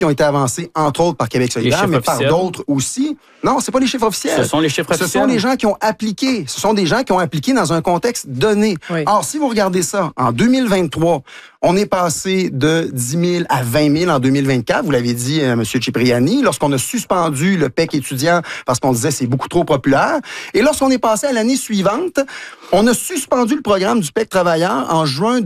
qui ont été avancés, entre autres, par Québec solidaire, mais par d'autres aussi. Non, c'est pas les chiffres officiels. Ce sont les chiffres officiels. Ce sont les gens qui ont appliqué. Ce sont des gens qui ont appliqué dans un contexte donné. Oui. Or, si vous regardez ça, en 2023, on est passé de 10 000 à 20 000 en 2024. Vous l'avez dit, M. Cipriani, lorsqu'on a suspendu le PEC étudiant parce qu'on disait c'est beaucoup trop populaire. Et lorsqu'on est passé à l'année suivante, on a suspendu le programme du PEC travailleur en juin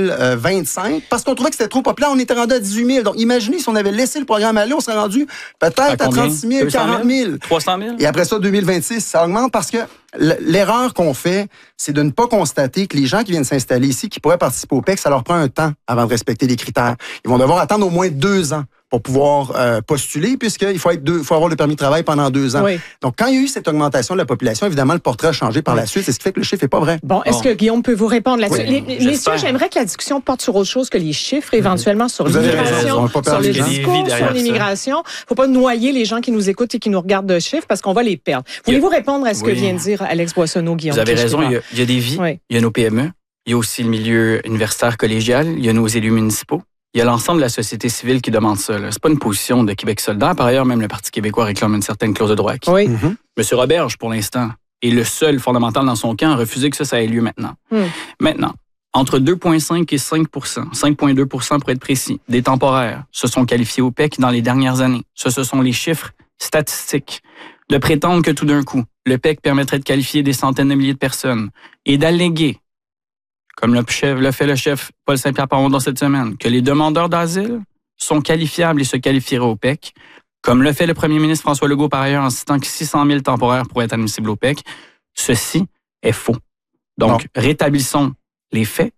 2025 parce qu'on trouvait que c'était trop populaire. On était rendu à 18 000. Donc, imaginez si on avait laissé le programme aller, on serait rendu peut-être à 36 000, 40 000. 300 000? Et après ça, 2026, ça augmente parce que l'erreur qu'on fait, c'est de ne pas constater que les gens qui viennent s'installer ici, qui pourraient participer au PEC, ça leur prend un temps avant de respecter les critères. Ils vont devoir attendre au moins 2 ans pour pouvoir postuler, puisqu'il faut avoir le permis de travail pendant 2 ans. Oui. Donc, quand il y a eu cette augmentation de la population, évidemment, le portrait a changé par la suite. C'est ce qui fait que le chiffre n'est pas vrai. Bon, est-ce que Guillaume peut vous répondre là-dessus? Oui, Messieurs, j'aimerais que la discussion porte sur autre chose que les chiffres, éventuellement sur Vous avez l'immigration, raison, sur le discours, sur l'immigration. Faut pas noyer les gens qui nous écoutent et qui nous regardent de chiffres parce qu'on va les perdre. Voulez-vous répondre à ce que vient de dire Alex Boissonneau, Guillaume? Vous avez raison, il y a des vies, il y a nos PME, il y a aussi le milieu universitaire collégial, il y a nos élus municipaux. Il y a l'ensemble de la société civile qui demande ça. C'est pas une position de Québec solidaire. Par ailleurs, même le Parti québécois réclame une certaine clause de droit acquis. Oui. Monsieur Roberge, pour l'instant, est le seul fondamental dans son camp à refuser que ça ait lieu maintenant. Maintenant, entre 2,5 et 5 5,2 pour être précis, des temporaires se sont qualifiés au PEC dans les dernières années. Ce sont les chiffres statistiques. De prétendre que tout d'un coup, le PEC permettrait de qualifier des centaines de milliers de personnes et d'alléguer, comme l'a fait le chef Paul Saint-Pierre Plamondon cette semaine, que les demandeurs d'asile sont qualifiables et se qualifieraient au PEC, comme le fait le premier ministre François Legault par ailleurs en citant que 600 000 temporaires pourraient être admissibles au PEC, ceci est faux. Donc, rétablissons les faits.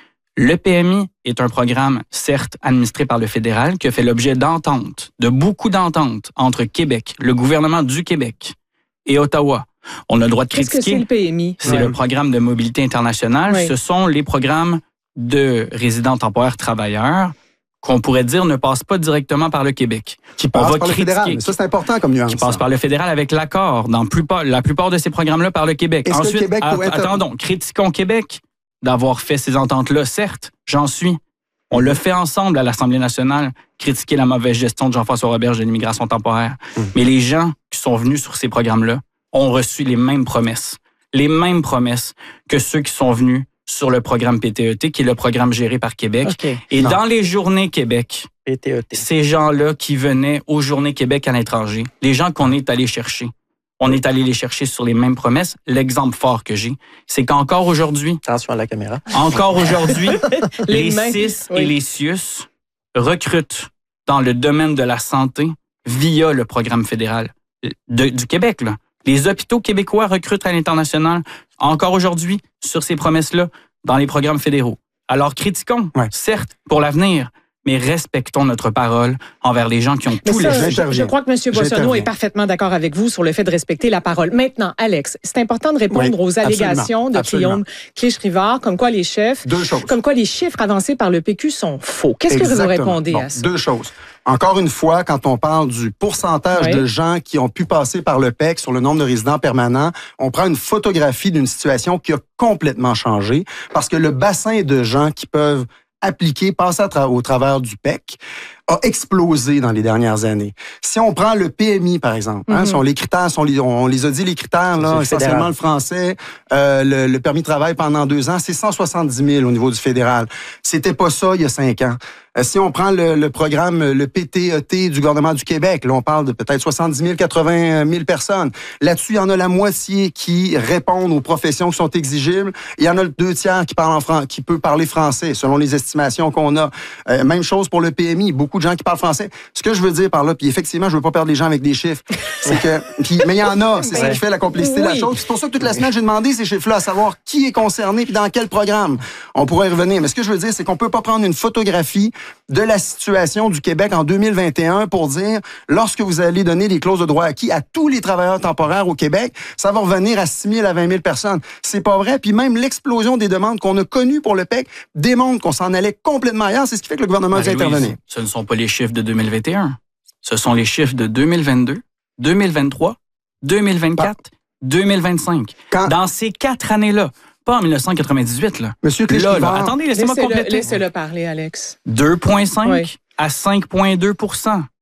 Le PMI est un programme, certes, administré par le fédéral, qui a fait l'objet d'ententes, de beaucoup d'ententes entre Québec, le gouvernement du Québec et Ottawa. On a le droit de critiquer. Qu'est-ce que c'est le PMI? C'est le programme de mobilité internationale. Oui. Ce sont les programmes de résidents temporaires travailleurs qu'on pourrait dire ne passent pas directement par le Québec. Qui passent par le fédéral. Mais ça, c'est important comme nuance. Qui passent par le fédéral avec l'accord dans la plupart de ces programmes-là par le Québec. Est-ce Ensuite, que le Québec pourrait être... attendons, critiquons Québec d'avoir fait ces ententes-là, certes, j'en suis. On le fait ensemble à l'Assemblée nationale, critiquer la mauvaise gestion de Jean-François Roberge de l'immigration temporaire. Mais les gens qui sont venus sur ces programmes-là ont reçu les mêmes promesses que ceux qui sont venus sur le programme PTET, qui est le programme géré par Québec. Okay. Et dans les journées Québec, PTET. ces gens-là qui venaient aux journées Québec à l'étranger, les gens qu'on est allé chercher, on est allé les chercher sur les mêmes promesses. L'exemple fort que j'ai, c'est qu'encore aujourd'hui... Attention à la caméra. Encore aujourd'hui, les mains, CIS et les CIUS recrutent dans le domaine de la santé via le programme fédéral du Québec, là. Les hôpitaux québécois recrutent à l'international encore aujourd'hui sur ces promesses-là dans les programmes fédéraux. Alors critiquons, certes, pour l'avenir, mais respectons notre parole envers les gens qui ont tous les... Je crois que M. Boissonneau est parfaitement d'accord avec vous sur le fait de respecter la parole. Maintenant, Alex, c'est important de répondre aux allégations de Guillaume Clich-Rivard, comme quoi les chiffres avancés par le PQ sont faux. Qu'est-ce que vous répondez à ça? 2 choses. Encore une fois, quand on parle du pourcentage de gens qui ont pu passer par le PEC sur le nombre de résidents permanents, on prend une photographie d'une situation qui a complètement changé parce que le bassin de gens qui peuvent appliquer, passer au travers du PEC, a explosé dans les dernières années. Si on prend le PMI, par exemple, les critères, on les a dit, les critères, là, essentiellement le français, le permis de travail pendant 2 ans, c'est 170 000 au niveau du fédéral. C'était pas ça il y a 5 ans. Si on prend le programme, le PTET du gouvernement du Québec, là, on parle de peut-être 70 000, 80 000 personnes. Là-dessus, il y en a la moitié qui répondent aux professions qui sont exigibles. Il y en a le 2 tiers qui peut parler français, selon les estimations qu'on a. Même chose pour le PMI. Beaucoup de gens qui parlent français. Ce que je veux dire par là, puis effectivement, je veux pas perdre les gens avec des chiffres, c'est que, mais il y en a, c'est ça qui fait la complexité de la chose. C'est pour ça que toute la semaine, j'ai demandé ces chiffres-là, à savoir qui est concerné puis dans quel programme. On pourrait y revenir. Mais ce que je veux dire, c'est qu'on peut pas prendre une photographie de la situation du Québec en 2021 pour dire, lorsque vous allez donner les clauses de droit acquis à tous les travailleurs temporaires au Québec, ça va revenir à 6 000 à 20 000 personnes. C'est pas vrai. Puis même l'explosion des demandes qu'on a connues pour le PEC démontre qu'on s'en allait complètement ailleurs. C'est ce qui fait que le gouvernement a dû intervenir. Ce ne sont pas les chiffres de 2021. Ce sont les chiffres de 2022, 2023, 2024, 2025. Dans ces 4 années-là, pas en 1998, là. Monsieur Clich-Rivard. Attendez, laissez-moi compléter. Laissez-le parler, Alex. 2,5 à 5,2